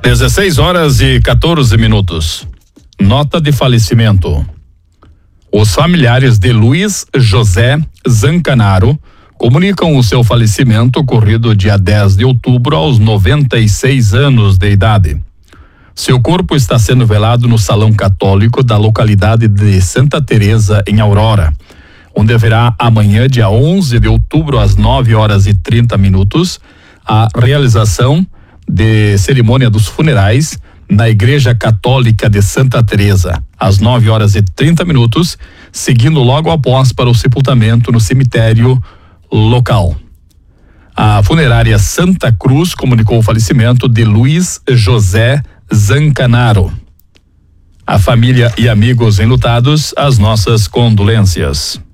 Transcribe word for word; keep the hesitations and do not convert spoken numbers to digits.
dezesseis horas e quatorze minutos. Nota de falecimento. Os familiares de Luiz José Zancanaro comunicam o seu falecimento ocorrido dia dez de outubro aos noventa e seis anos de idade. Seu corpo está sendo velado no Salão Católico da localidade de Santa Teresa, em Aurora, onde haverá amanhã, dia onze de outubro, às nove horas e trinta minutos, a realização de cerimônia dos funerais na Igreja Católica de Santa Teresa, às nove horas e trinta minutos, seguindo logo após para o sepultamento no cemitério local. A funerária Santa Cruz comunicou o falecimento de Luiz José Zancanaro. A família e amigos enlutados, as nossas condolências.